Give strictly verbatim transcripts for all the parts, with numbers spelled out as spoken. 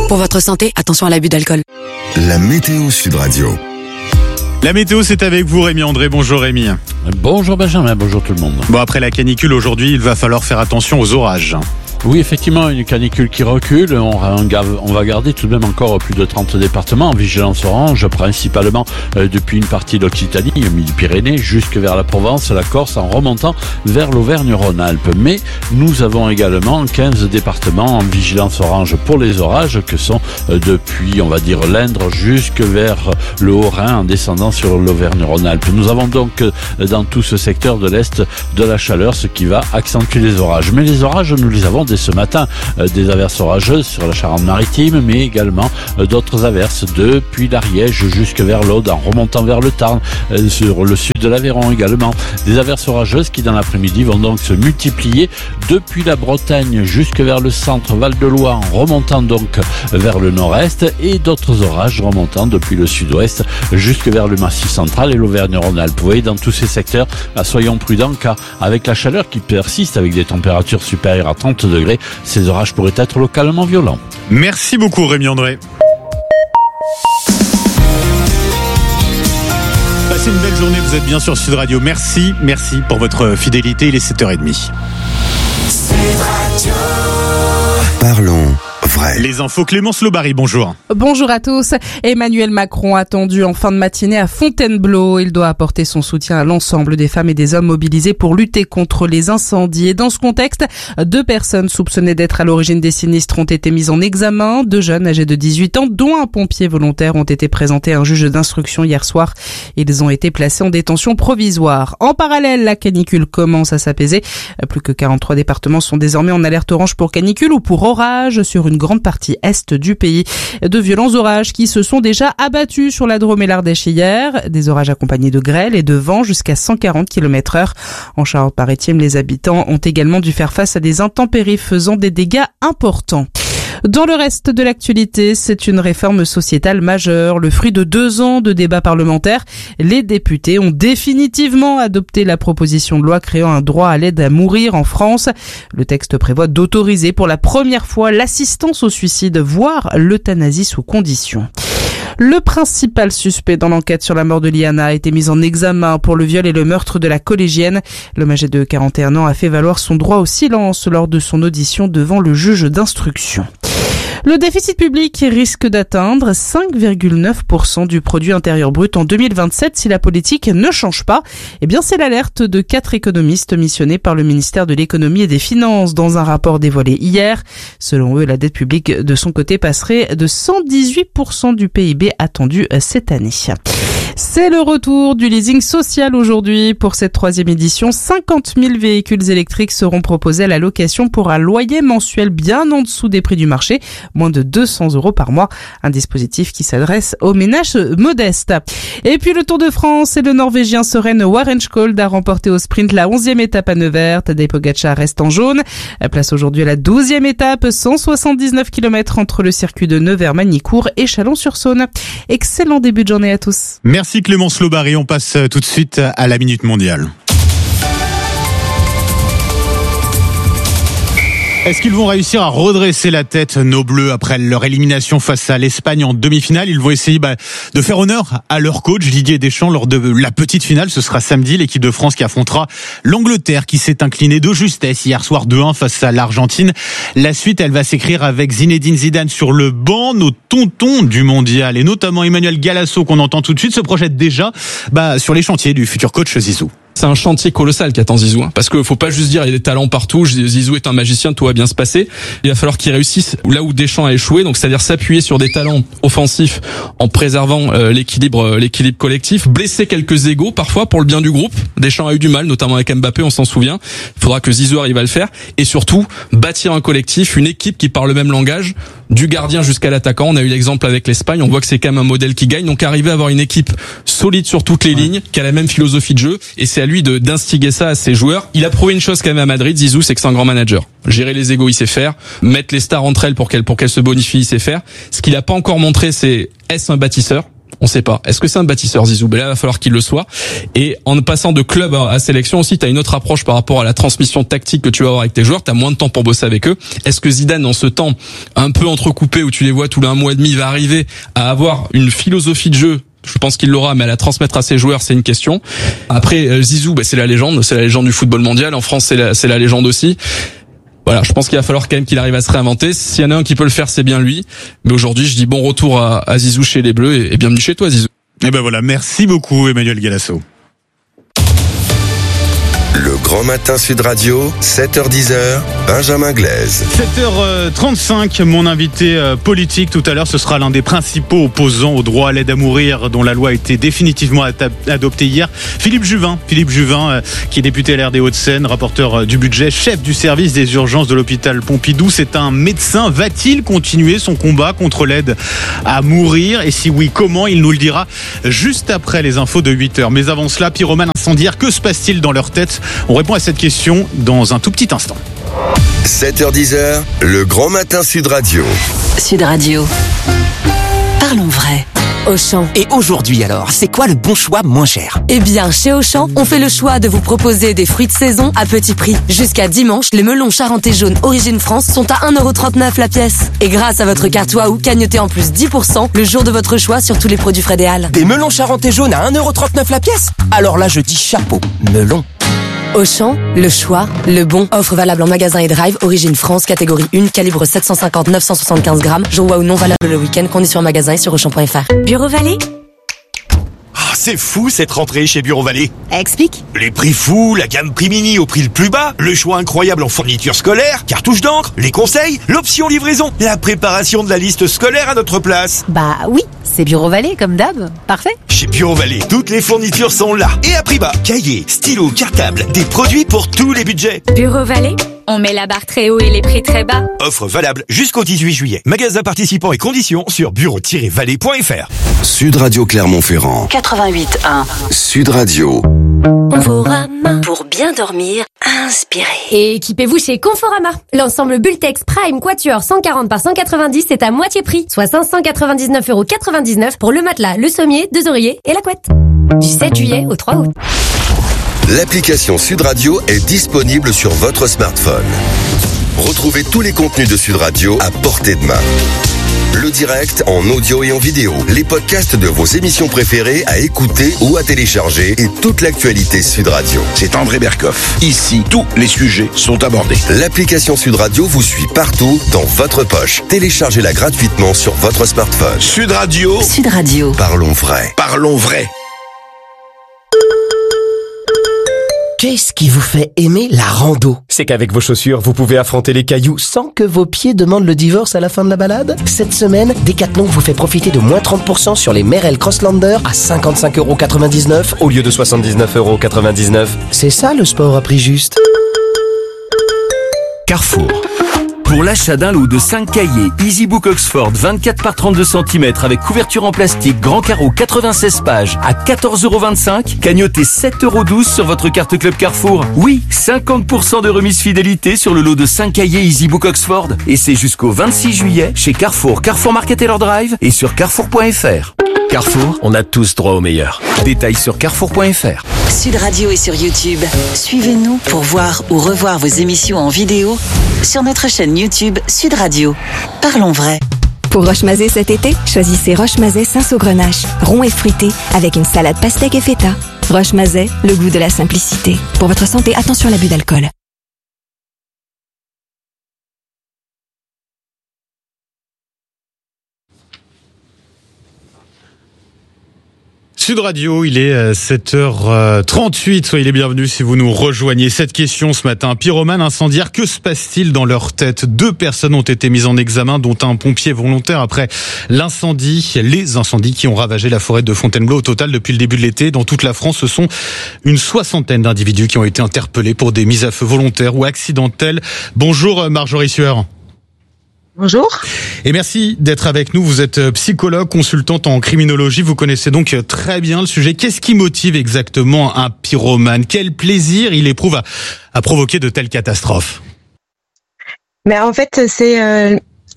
Pour votre santé, attention à l'abus d'alcool. La météo Sud Radio. La météo, c'est avec vous, Rémi André. Bonjour Rémi. Bonjour Benjamin, bonjour tout le monde. Bon, après la canicule aujourd'hui, il va falloir faire attention aux orages. Oui, effectivement, une canicule qui recule. On, on va garder tout de même encore plus de trente départements en vigilance orange, principalement euh, depuis une partie de l'Occitanie, Midi-Pyrénées, jusque vers la Provence, la Corse, en remontant vers l'Auvergne-Rhône-Alpes. Mais nous avons également quinze départements en vigilance orange pour les orages, que sont euh, depuis, on va dire, l'Indre jusque vers le Haut-Rhin, en descendant sur l'Auvergne-Rhône-Alpes. Nous avons donc euh, dans tout ce secteur de l'Est de la chaleur, ce qui va accentuer les orages. Mais les orages, nous les avons dès ce matin, euh, des averses orageuses sur la Charente-Maritime, mais également euh, d'autres averses depuis l'Ariège jusque vers l'Aude, en remontant vers le Tarn, euh, sur le sud de l'Aveyron également. Des averses orageuses qui dans l'après-midi vont donc se multiplier depuis la Bretagne jusque vers le centre Val-de-Loire, en remontant donc vers le nord-est, et d'autres orages remontant depuis le sud-ouest jusque vers le Massif central et l'Auvergne-Rhône-Alpes. Vous voyez, dans tous ces secteurs, euh, soyons prudents, car avec la chaleur qui persiste, avec des températures supérieures à trente degrés, ces orages pourraient être localement violents. Merci beaucoup Rémi André. Passez une belle journée, vous êtes bien sur Sud Radio. Merci, merci pour votre fidélité, il est sept heures trente. Sud Radio. Parlons vrai. Les infos, Clémence Lobary, bonjour. Bonjour à tous. Emmanuel Macron attendu en fin de matinée à Fontainebleau. Il doit apporter son soutien à l'ensemble des femmes et des hommes mobilisés pour lutter contre les incendies. Et dans ce contexte, deux personnes soupçonnées d'être à l'origine des sinistres ont été mises en examen. Deux jeunes âgés de dix-huit ans, dont un pompier volontaire, ont été présentés à un juge d'instruction hier soir. Ils ont été placés en détention provisoire. En parallèle, la canicule commence à s'apaiser. Plus que quarante-trois départements sont désormais en alerte orange pour canicule ou pour orage sur une grande partie est du pays. De violents orages qui se sont déjà abattus sur la Drôme et l'Ardèche hier. Des orages accompagnés de grêle et de vent jusqu'à cent quarante kilomètres heure. En Charente-Maritime, les habitants ont également dû faire face à des intempéries faisant des dégâts importants. Dans le reste de l'actualité, c'est une réforme sociétale majeure, le fruit de deux ans de débats parlementaires. Les députés ont définitivement adopté la proposition de loi créant un droit à l'aide à mourir en France. Le texte prévoit d'autoriser pour la première fois l'assistance au suicide, voire l'euthanasie sous condition. Le principal suspect dans l'enquête sur la mort de Liana a été mis en examen pour le viol et le meurtre de la collégienne. L'homme âgé de quarante et un ans a fait valoir son droit au silence lors de son audition devant le juge d'instruction. Le déficit public risque d'atteindre cinq virgule neuf pour cent du produit intérieur brut en deux mille vingt-sept si la politique ne change pas. Eh bien, c'est l'alerte de quatre économistes missionnés par le ministère de l'économie et des finances dans un rapport dévoilé hier. Selon eux, la dette publique de son côté passerait de cent dix-huit pour cent du P I B attendu cette année. C'est le retour du leasing social aujourd'hui. Pour cette troisième édition, cinquante mille véhicules électriques seront proposés à la location pour un loyer mensuel bien en dessous des prix du marché, moins de deux cents euros par mois. Un dispositif qui s'adresse aux ménages modestes. Et puis le Tour de France, et le Norvégien Søren Warrenskold a remporté au sprint la onzième étape à Nevers. Tadej Pogačar reste en jaune. Place aujourd'hui à la douzième étape, cent soixante-dix-neuf kilomètres entre le circuit de Nevers-Magny-Cours et Chalon-sur-Saône. Excellent début de journée à tous. Merci Clémence Lobary, on passe tout de suite à la Minute Mondiale. Est-ce qu'ils vont réussir à redresser la tête, nos Bleus, après leur élimination face à l'Espagne en demi-finale? Ils vont essayer bah, de faire honneur à leur coach Didier Deschamps lors de la petite finale. Ce sera samedi, l'équipe de France qui affrontera l'Angleterre, qui s'est inclinée de justesse hier soir deux un face à l'Argentine. La suite, elle va s'écrire avec Zinedine Zidane sur le banc. Nos tontons du mondial, et notamment Emmanuel Galasso, qu'on entend tout de suite, se projette déjà bah, sur les chantiers du futur coach Zizou. C'est un chantier colossal qu'attend Zizou, hein, parce que faut pas juste dire il y a des talents partout, Zizou est un magicien, tout va bien se passer. Il va falloir qu'il réussisse là où Deschamps a échoué, donc c'est-à-dire s'appuyer sur des talents offensifs en préservant euh, l'équilibre euh, l'équilibre collectif, blesser quelques égos parfois pour le bien du groupe. Deschamps a eu du mal, notamment avec Mbappé, on s'en souvient. Il faudra que Zizou arrive à le faire, et surtout bâtir un collectif, une équipe qui parle le même langage, du gardien jusqu'à l'attaquant. On a eu l'exemple avec l'Espagne, on voit que c'est quand même un modèle qui gagne, donc arriver à avoir une équipe solide sur toutes les lignes, qui a la même philosophie de jeu, et c'est à lui de d'instiguer ça à ses joueurs. Il a prouvé une chose quand même à Madrid, Zizou, c'est que c'est un grand manager. Gérer les égos, il sait faire. Mettre les stars entre elles pour qu'elles pour qu'elles se bonifient, il sait faire. Ce qu'il a pas encore montré, c'est est-ce un bâtisseur? On sait pas. Est-ce que c'est un bâtisseur, Zizou? Ben là, il va falloir qu'il le soit. Et en passant de club à sélection aussi, tu as une autre approche par rapport à la transmission tactique que tu vas avoir avec tes joueurs. Tu as moins de temps pour bosser avec eux. Est-ce que Zidane, dans ce temps un peu entrecoupé où tu les vois tous les un mois et demi, va arriver à avoir une philosophie de jeu? Je pense qu'il l'aura, mais à la transmettre à ses joueurs, c'est une question. Après, Zizou, ben c'est la légende. C'est la légende du football mondial. En France, c'est la, c'est la légende aussi. Voilà, je pense qu'il va falloir quand même qu'il arrive à se réinventer. S'il y en a un qui peut le faire, c'est bien lui. Mais aujourd'hui, je dis bon retour à, à Zizou chez les Bleus et, et bienvenue chez toi, Zizou. Et ben voilà, merci beaucoup Emmanuel Galasso. Le Grand Matin Sud Radio, sept heures dix, Benjamin Glaise. sept heures trente-cinq, mon invité politique tout à l'heure, ce sera l'un des principaux opposants au droit à l'aide à mourir dont la loi a été définitivement adoptée hier. Philippe Juvin, Philippe Juvin qui est député L R des Hauts-de-Seine, rapporteur du budget, chef du service des urgences de l'hôpital Pompidou. C'est un médecin. Va-t-il continuer son combat contre l'aide à mourir? Et si oui, comment? Il nous le dira juste après les infos de huit heures. Mais avant cela, pyromane incendiaire, que se passe-t-il dans leur tête? On répond à cette question dans un tout petit instant. sept heures dix, le Grand Matin Sud Radio. Sud Radio. Parlons vrai. Auchan. Et aujourd'hui alors, c'est quoi le bon choix moins cher? Eh bien, chez Auchan, on fait le choix de vous proposer des fruits de saison à petit prix. Jusqu'à dimanche, les melons charentais jaunes Origine France sont à un euro trente-neuf la pièce. Et grâce à votre carte Waouh, cagnotez en plus dix pour cent le jour de votre choix sur tous les produits frais des Halles. Des melons charentais jaunes à un euro trente-neuf la pièce? Alors là, je dis chapeau, melon. Auchan, le choix, le bon. Offre valable en magasin et drive, Origine France, catégorie un, calibre sept cent cinquante à neuf cent soixante-quinze grammes. Jour Waouh non valable le week-end, conditions en magasin et sur auchan point f r. Bureau Vallée. Ah, c'est fou cette rentrée chez Bureau Vallée. Explique. Les prix fous, la gamme prix mini au prix le plus bas, le choix incroyable en fournitures scolaires, cartouches d'encre, les conseils, l'option livraison, la préparation de la liste scolaire à notre place. Bah oui, c'est Bureau Vallée comme d'hab. Parfait. Chez Bureau Vallée, toutes les fournitures sont là et à prix bas. Cahiers, stylos, cartables, des produits pour tous les budgets. Bureau Vallée, on met la barre très haut et les prix très bas. Offre valable jusqu'au dix-huit juillet. Magasin participants et conditions sur bureau tiret vallée point f r. Sud Radio Clermont-Ferrand. quatre-vingt-huit un. Sud Radio. Conforama. Pour bien dormir, inspirez. Et équipez-vous chez Conforama. L'ensemble Bultex Prime Quatuor cent quarante par cent quatre-vingt-dix est à moitié prix, soit cinq cent quatre-vingt-dix-neuf euros quatre-vingt-dix-neuf pour le matelas, le sommier, deux oreillers et la couette. Du sept juillet au trois août. L'application Sud Radio est disponible sur votre smartphone. Retrouvez tous les contenus de Sud Radio à portée de main. Le direct en audio et en vidéo, les podcasts de vos émissions préférées à écouter ou à télécharger et toute l'actualité Sud Radio. C'est André Berkoff. Ici, tous les sujets sont abordés. L'application Sud Radio vous suit partout dans votre poche. Téléchargez-la gratuitement sur votre smartphone. Sud Radio. Sud Radio. Parlons vrai. Parlons vrai. Qu'est-ce qui vous fait aimer la rando? C'est qu'avec vos chaussures, vous pouvez affronter les cailloux sans que vos pieds demandent le divorce à la fin de la balade. Cette semaine, Decathlon vous fait profiter de moins trente pour cent sur les Merrell Crosslander à cinquante-cinq euros quatre-vingt-dix-neuf au lieu de soixante-dix-neuf euros quatre-vingt-dix-neuf. C'est ça le sport à prix juste. Carrefour. Pour l'achat d'un lot de cinq cahiers EasyBook Oxford vingt-quatre par trente-deux centimètres avec couverture en plastique grand carreau quatre-vingt-seize pages à quatorze euros vingt-cinq, cagnotez sept euros douze sur votre carte Club Carrefour. Oui, cinquante pour cent de remise fidélité sur le lot de cinq cahiers EasyBook Oxford. Et c'est jusqu'au vingt-six juillet chez Carrefour, Carrefour Market et leur drive et sur carrefour point f r. Carrefour, on a tous droit au meilleur. Détails sur carrefour point f r. Sud Radio est sur YouTube. Suivez-nous pour voir ou revoir vos émissions en vidéo sur notre chaîne YouTube Sud Radio. Parlons vrai. Pour Roche-Mazet cet été, choisissez Roche-Mazet Saint-Saugrenache, rond et fruité, avec une salade pastèque et feta. Roche-Mazet, le goût de la simplicité. Pour votre santé, attention à l'abus d'alcool. Sud Radio, il est sept heures trente-huit, soyez les bienvenus si vous nous rejoignez. Cette question ce matin, pyromane incendiaire, que se passe-t-il dans leur tête? Deux personnes ont été mises en examen, dont un pompier volontaire après l'incendie, les incendies qui ont ravagé la forêt de Fontainebleau. Au total, depuis le début de l'été, dans toute la France, ce sont une soixantaine d'individus qui ont été interpellés pour des mises à feu volontaires ou accidentelles. Bonjour Marjorie Sueur. Bonjour. Et merci d'être avec nous. Vous êtes psychologue, consultante en criminologie. Vous connaissez donc très bien le sujet. Qu'est-ce qui motive exactement un pyromane? Quel plaisir il éprouve à, à provoquer de telles catastrophes? Mais en fait, c'est euh,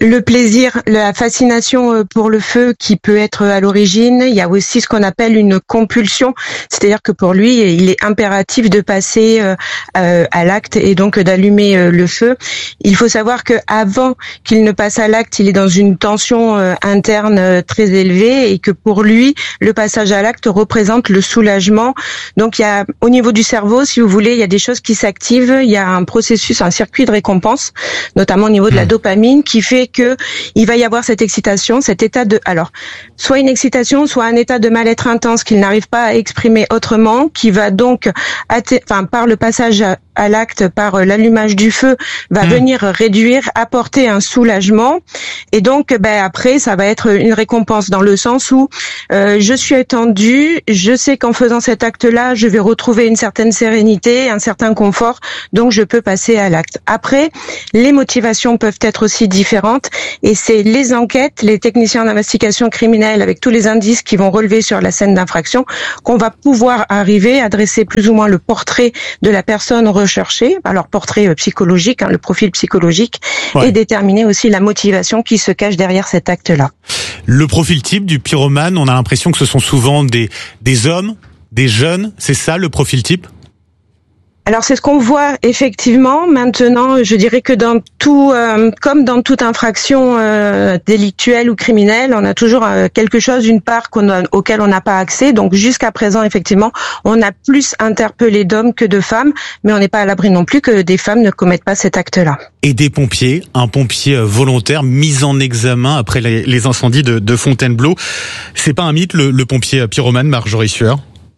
le plaisir, la fascination pour le feu qui peut être à l'origine. Il y a aussi ce qu'on appelle une compulsion, c'est-à-dire que pour lui, il est impératif de passer euh, à l'acte et donc d'allumer euh, le feu. Il faut savoir que avant qu'il ne passe à l'acte, il est dans une tension euh, interne euh, très élevée et que pour lui, le passage à l'acte représente le soulagement. Donc il y a au niveau du cerveau, si vous voulez, il y a des choses qui s'activent. Il y a un processus, un circuit de récompense, notamment au niveau de la dopamine, qui fait que il va y avoir cette excitation, cet état de, alors, soit une excitation, soit un état de mal-être intense qu'il n'arrive pas à exprimer autrement, qui va donc, enfin, par le passage à, à l'acte, par l'allumage du feu, va mmh. venir réduire, apporter un soulagement. Et donc, ben, après, ça va être une récompense dans le sens où euh, je suis étendue, je sais qu'en faisant cet acte-là, je vais retrouver une certaine sérénité, un certain confort, donc je peux passer à l'acte. Après, les motivations peuvent être aussi différentes et c'est les enquêtes, les techniciens d'investigation criminelle avec tous les indices qui vont relever sur la scène d'infraction qu'on va pouvoir arriver à dresser plus ou moins le portrait de la personne recherchée, alors portrait psychologique, hein, le profil psychologique, ouais. et déterminer aussi la motivation qui se cache derrière cet acte-là. Le profil type du pyromane, on a l'impression que ce sont souvent des, des hommes, des jeunes, c'est ça le profil type ? Alors c'est ce qu'on voit effectivement. Maintenant, je dirais que dans tout, euh, comme dans toute infraction euh, délictuelle ou criminelle, on a toujours euh, quelque chose, une part qu'on a, auquel on n'a pas accès. Donc jusqu'à présent, effectivement, on a plus interpellé d'hommes que de femmes, mais on n'est pas à l'abri non plus que des femmes ne commettent pas cet acte-là. Et des pompiers, un pompier volontaire mis en examen après les, les incendies de, de Fontainebleau. C'est pas un mythe, le, le pompier pyromane, Marjorie Sueur ?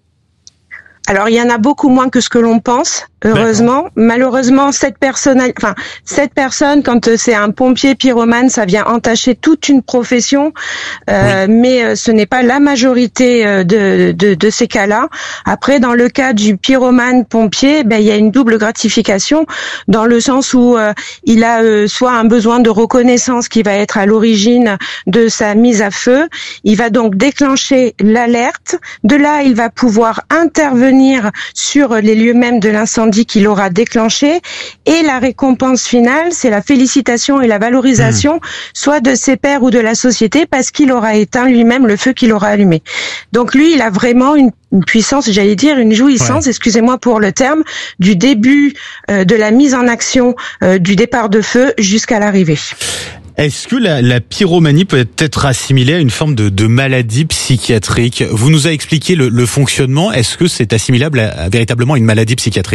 Alors il y en a beaucoup moins que ce que l'on pense, heureusement. D'accord. Malheureusement, cette personne, enfin cette personne, quand c'est un pompier pyromane, ça vient entacher toute une profession, euh, oui. mais ce n'est pas la majorité de, de, de ces cas-là. Après, dans le cas du pyromane pompier, ben il y a une double gratification dans le sens où euh, il a euh, soit un besoin de reconnaissance qui va être à l'origine de sa mise à feu. Il va donc déclencher l'alerte. De là, il va pouvoir intervenir sur les lieux mêmes de l'incendie qu'il aura déclenché et la récompense finale, c'est la félicitation et la valorisation, mmh. soit de ses pairs ou de la société parce qu'il aura éteint lui-même le feu qu'il aura allumé. Donc lui, il a vraiment une une puissance, j'allais dire, une jouissance, ouais. excusez-moi pour le terme, du début euh, de la mise en action euh, du départ de feu jusqu'à l'arrivée. Est-ce que la, la pyromanie peut être assimilée à une forme de, de maladie psychiatrique ? Vous nous avez expliqué le, le fonctionnement. Est-ce que c'est assimilable à, à véritablement une maladie psychiatrique ?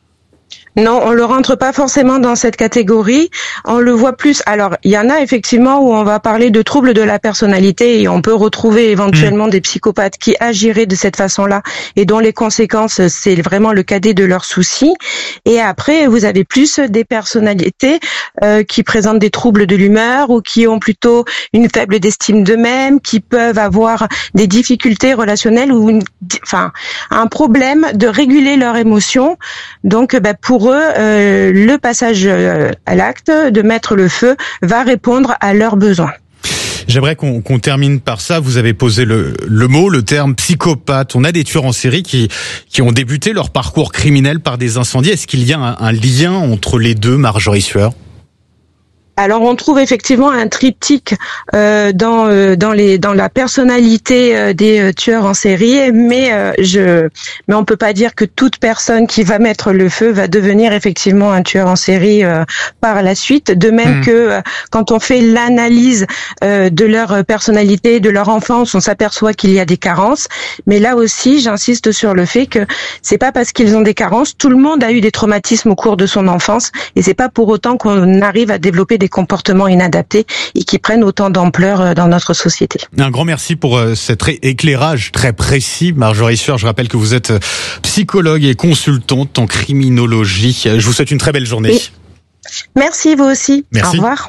Non, on le rentre pas forcément dans cette catégorie. On le voit plus. Alors, il y en a effectivement où on va parler de troubles de la personnalité et on peut retrouver éventuellement mmh. des psychopathes qui agiraient de cette façon-là et dont les conséquences, c'est vraiment le cadet de leurs soucis. Et après, vous avez plus des personnalités euh, qui présentent des troubles de l'humeur ou qui ont plutôt une faible estime d'eux-mêmes, qui peuvent avoir des difficultés relationnelles ou une, enfin, un problème de réguler leurs émotions. Donc, bah, pour eux, euh, le passage à l'acte, de mettre le feu, va répondre à leurs besoins. J'aimerais qu'on, qu'on termine par ça. Vous avez posé le, le mot, le terme psychopathe. On a des tueurs en série qui, qui ont débuté leur parcours criminel par des incendies. Est-ce qu'il y a un, un lien entre les deux, Marjorie Sueur ? Alors on trouve effectivement un triptyque euh, dans euh, dans les dans la personnalité euh, des euh, tueurs en série, mais euh, je mais on peut pas dire que toute personne qui va mettre le feu va devenir effectivement un tueur en série euh, par la suite. De même mmh. que euh, quand on fait l'analyse euh, de leur personnalité, de leur enfance, on s'aperçoit qu'il y a des carences. Mais là aussi, j'insiste sur le fait que c'est pas parce qu'ils ont des carences. Tout le monde a eu des traumatismes au cours de son enfance, et c'est pas pour autant qu'on arrive à développer des comportements inadaptés et qui prennent autant d'ampleur dans notre société. Un grand merci pour cet éclairage très précis, Marjorie Sueur. Je rappelle que vous êtes psychologue et consultante en criminologie. Je vous souhaite une très belle journée. Oui. Merci, vous aussi. Merci. Au revoir.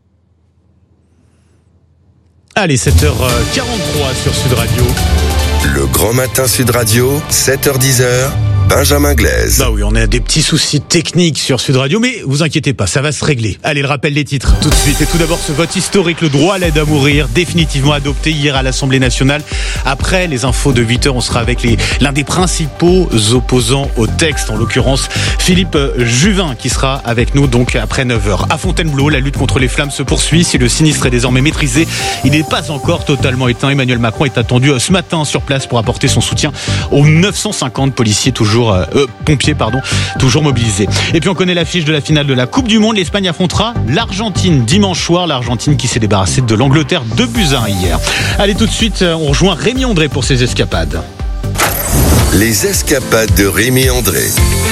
Allez, sept heures quarante-trois sur Sud Radio. Le Grand Matin Sud Radio, sept heures dix. Benjamin Glaise. Bah oui, on a des petits soucis techniques sur Sud Radio, mais vous inquiétez pas, ça va se régler. Allez, le rappel des titres tout de suite. Et tout d'abord, ce vote historique, le droit à l'aide à mourir, définitivement adopté hier à l'Assemblée nationale. Après les infos de huit heures, on sera avec les, l'un des principaux opposants au texte, en l'occurrence Philippe Juvin, qui sera avec nous donc après neuf heures. À Fontainebleau, la lutte contre les flammes se poursuit. Si le sinistre est désormais maîtrisé, il n'est pas encore totalement éteint. Emmanuel Macron est attendu ce matin sur place pour apporter son soutien aux neuf cent cinquante policiers toujours euh, pompiers pardon toujours mobilisés. Et puis on connaît l'affiche de la finale de la Coupe du Monde. L'Espagne affrontera l'Argentine dimanche soir. L'Argentine qui s'est débarrassée de l'Angleterre deux buts à un hier. Allez, tout de suite, on rejoint Rémi André pour ses escapades. Les escapades de Rémi André.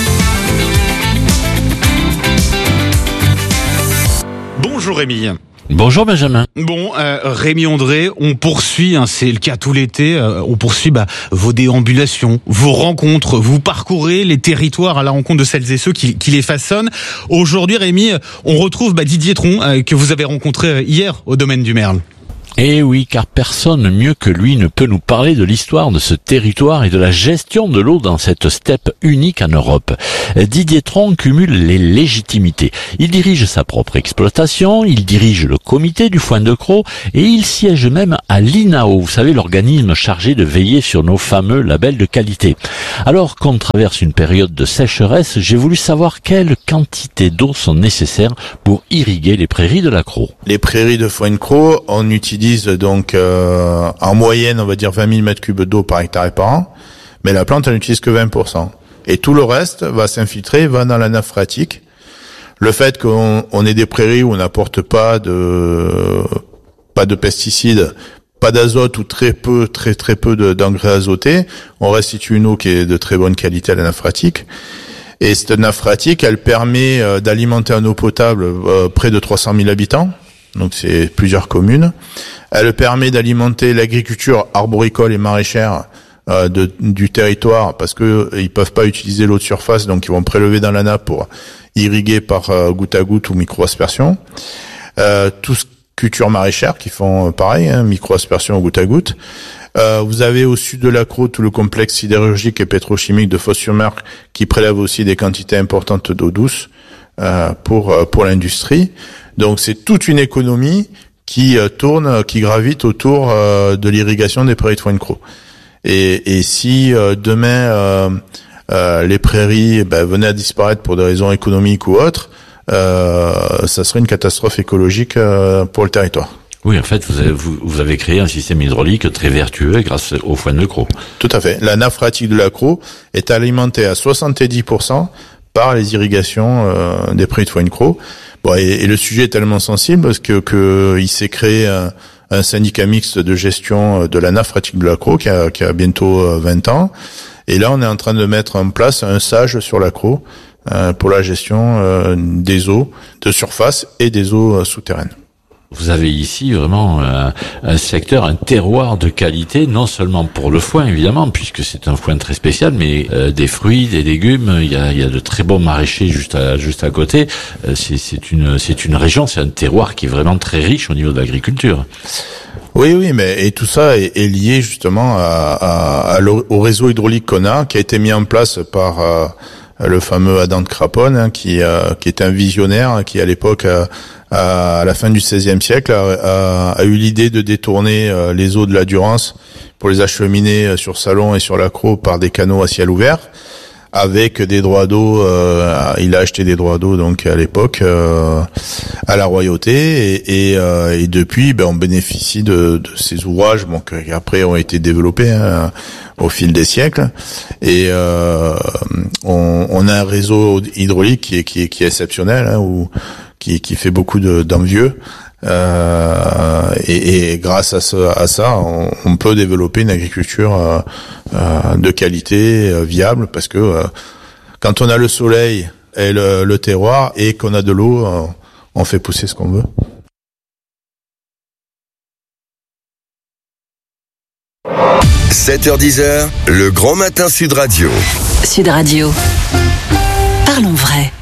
Bonjour Rémi. Bonjour Benjamin. Bon, euh, Rémi André, on poursuit, hein, c'est le cas tout l'été, euh, on poursuit bah, vos déambulations, vos rencontres, vous parcourez les territoires à la rencontre de celles et ceux qui, qui les façonnent. Aujourd'hui Rémi, on retrouve bah, Didier Tron, euh, que vous avez rencontré hier au domaine du Merle. Eh oui, car personne mieux que lui ne peut nous parler de l'histoire de ce territoire et de la gestion de l'eau dans cette steppe unique en Europe. Didier Tron cumule les légitimités. Il dirige sa propre exploitation, il dirige le comité du foin de Crau et il siège même à l'I N A O, vous savez, l'organisme chargé de veiller sur nos fameux labels de qualité. Alors qu'on traverse une période de sécheresse, j'ai voulu savoir quelles quantités d'eau sont nécessaires pour irriguer les prairies de la Crau. Les prairies de foin de Crau, on utilise donc euh, en moyenne on va dire vingt mille mètres cubes d'eau par hectare et par an, mais la plante elle n'utilise que vingt pour cent. Et tout le reste va s'infiltrer, va dans la nappe phréatique. Le fait qu'on on ait des prairies où on n'apporte pas de pas de pesticides, pas d'azote ou très peu, très très peu de, d'engrais azotés, on restitue une eau qui est de très bonne qualité à la nappe phréatique. Et cette nappe phréatique, elle permet euh, d'alimenter en eau potable euh, près de trois cent mille habitants. Donc c'est plusieurs communes. Elle permet d'alimenter l'agriculture arboricole et maraîchère euh, de, du territoire parce que ils peuvent pas utiliser l'eau de surface, donc ils vont prélever dans la nappe pour irriguer par euh, goutte à goutte ou micro-aspersion. Euh, tout ce culture maraîchère qui font euh, pareil, hein, micro-aspersion ou goutte à goutte. Euh, vous avez au sud de la Crau tout le complexe sidérurgique et pétrochimique de Fos-sur-Mer qui prélève aussi des quantités importantes d'eau douce euh, pour euh, pour l'industrie. Donc c'est toute une économie qui euh, tourne, qui gravite autour euh, de l'irrigation des prairies de foin de Crau. Et, et si euh, demain euh, euh, les prairies ben, venaient à disparaître pour des raisons économiques ou autres, euh, ça serait une catastrophe écologique euh, pour le territoire. Oui, en fait, vous avez, vous, vous avez créé un système hydraulique très vertueux grâce au foin de Crau. Tout à fait. La nappe phréatique de la Crau est alimentée à soixante-dix pour cent par les irrigations euh, des prairies de foin de Crau. Bon, et, et le sujet est tellement sensible parce que, que il s'est créé un, un syndicat mixte de gestion de la nappe phréatique de la Crau qui a, qui a bientôt vingt ans. Et là, on est en train de mettre en place un SAGE sur la Crau euh, pour la gestion euh, des eaux de surface et des eaux euh, souterraines. Vous avez ici vraiment un, un secteur, un terroir de qualité, non seulement pour le foin évidemment, puisque c'est un foin très spécial, mais euh, des fruits, des légumes. Il y a, il y a de très bons maraîchers juste à juste à côté. Euh, c'est, c'est une c'est une région, c'est un terroir qui est vraiment très riche au niveau de l'agriculture. Oui, oui, mais et tout ça est, est lié justement à, à, à au réseau hydraulique qu'on a, qui a été mis en place par euh, le fameux Adam de Craponne, hein, qui euh, qui est un visionnaire, hein, qui à l'époque euh, à la fin du seizième siècle, a, a, a eu l'idée de détourner euh, les eaux de la Durance pour les acheminer sur Salon et sur la Crau par des canaux à ciel ouvert, avec des droits d'eau. Euh, il a acheté des droits d'eau donc à l'époque euh, à la royauté, et, et, euh, et depuis, ben, on bénéficie de, de ces ouvrages, bon, qui après ont été développés hein, au fil des siècles, et euh, on, on a un réseau hydraulique qui est, qui est, qui est exceptionnel, hein, où qui, qui fait beaucoup de, d'envieux, euh, et, et grâce à, ce, à ça, on, on peut développer une agriculture euh, euh, de qualité, euh, viable, parce que euh, quand on a le soleil et le, le terroir et qu'on a de l'eau, euh, on fait pousser ce qu'on veut. sept heures dix, le Grand Matin Sud Radio. Sud Radio. Parlons vrai.